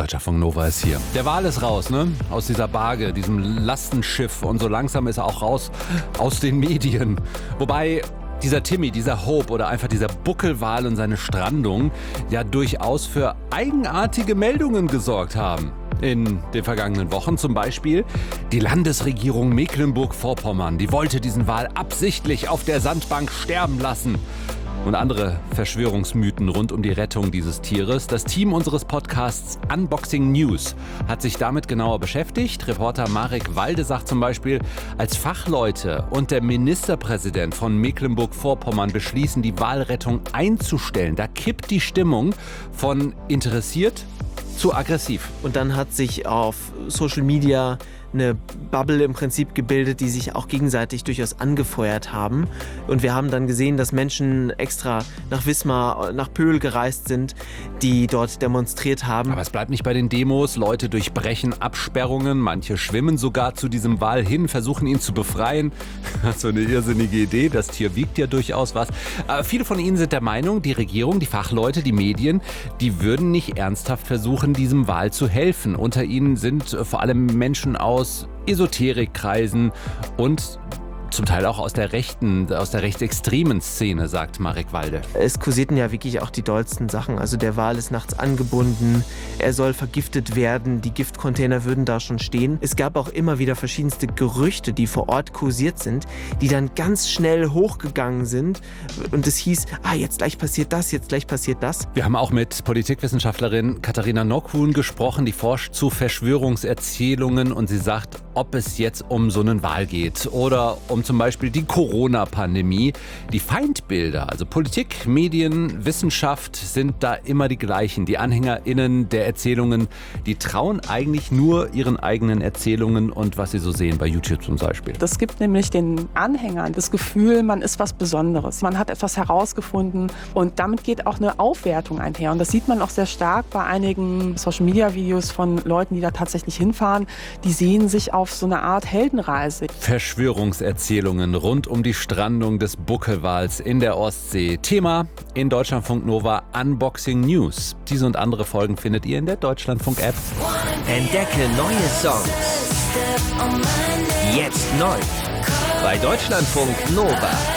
Deutschlandfunk Nova ist hier. Der Wal ist raus, ne? Aus dieser Barge, diesem Lastenschiff. Und so langsam ist er auch raus aus den Medien. Wobei dieser Timmy, dieser Hope oder einfach dieser Buckelwal und seine Strandung ja durchaus für eigenartige Meldungen gesorgt haben. In den vergangenen Wochen zum Beispiel die Landesregierung Mecklenburg-Vorpommern, die wollte diesen Wal absichtlich auf der Sandbank sterben lassen. Und andere Verschwörungsmythen rund um die Rettung dieses Tieres. Das Team unseres Podcasts Unboxing News hat sich damit genauer beschäftigt. Reporter Marek Walde sagt zum Beispiel, als Fachleute und der Ministerpräsident von Mecklenburg-Vorpommern beschließen, die Walrettung einzustellen, da kippt die Stimmung von interessiert zu aggressiv. Und dann hat sich auf Social Media eine Bubble im Prinzip gebildet, die sich auch gegenseitig durchaus angefeuert haben. Und wir haben dann gesehen, dass Menschen extra nach Wismar, nach Pöhl gereist sind, die dort demonstriert haben. Aber es bleibt nicht bei den Demos. Leute durchbrechen Absperrungen. Manche schwimmen sogar zu diesem Wal hin, versuchen ihn zu befreien. So eine irrsinnige Idee. Das Tier wiegt ja durchaus was. Aber viele von ihnen sind der Meinung, die Regierung, die Fachleute, die Medien, die würden nicht ernsthaft versuchen, diesem Wal zu helfen. Unter ihnen sind vor allem Menschen aus Esoterikkreisen und zum Teil auch aus der rechtsextremen Szene, sagt Marek Walde. Es kursierten ja wirklich auch die dollsten Sachen. Also der Wal ist nachts angebunden, er soll vergiftet werden, die Giftcontainer würden da schon stehen. Es gab auch immer wieder verschiedenste Gerüchte, die vor Ort kursiert sind, die dann ganz schnell hochgegangen sind. Und es hieß, jetzt gleich passiert das, jetzt gleich passiert das. Wir haben auch mit Politikwissenschaftlerin Katharina Nockhuhn gesprochen, die forscht zu Verschwörungserzählungen und sie sagt, ob es jetzt um so einen Wal geht oder um zum Beispiel die Corona-Pandemie. Die Feindbilder, also Politik, Medien, Wissenschaft, sind da immer die gleichen. Die AnhängerInnen der Erzählungen, die trauen eigentlich nur ihren eigenen Erzählungen und was sie so sehen bei YouTube zum Beispiel. Das gibt nämlich den Anhängern das Gefühl, man ist was Besonderes. Man hat etwas herausgefunden und damit geht auch eine Aufwertung einher. Und das sieht man auch sehr stark bei einigen Social-Media-Videos von Leuten, die da tatsächlich hinfahren. Die sehen sich auf so eine Art Heldenreise. Verschwörungserzählungen rund um die Strandung des Buckelwals in der Ostsee. Thema in Deutschlandfunk Nova Unboxing News. Diese und andere Folgen findet ihr in der Deutschlandfunk-App. Entdecke neue Songs. Jetzt neu. Bei Deutschlandfunk Nova.